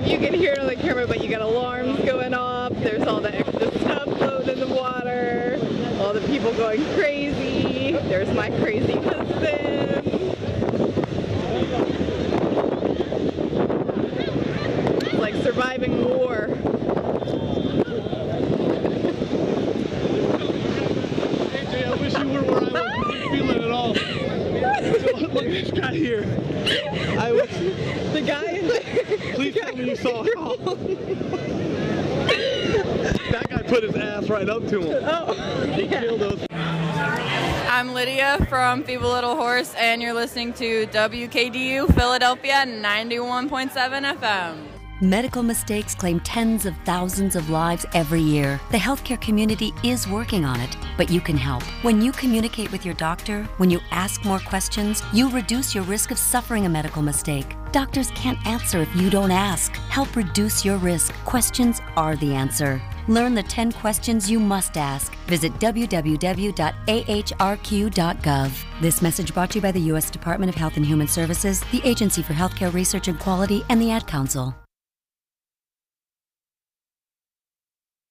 you can hear it on the camera, but you got alarms going off. There's all the extra stuff floating in the water. All the people going crazy. There's my crazy husband. It's like surviving war. AJ, I wish you were where I was. I didn't feel it at all. Look at this guy here. The guy. Please tell me you saw it all. That guy put his ass right up to him. Oh. He killed us. I'm Lydia from Feeble Little Horse, and you're listening to WKDU Philadelphia 91.7 FM. Medical mistakes claim tens of thousands of lives every year. The healthcare community is working on it, but you can help. When you communicate with your doctor, when you ask more questions, you reduce your risk of suffering a medical mistake. Doctors can't answer if you don't ask. Help reduce your risk. Questions are the answer. Learn the 10 questions you must ask. Visit www.ahrq.gov. This message brought to you by the U.S. Department of Health and Human Services, the Agency for Healthcare Research and Quality, and the Ad Council.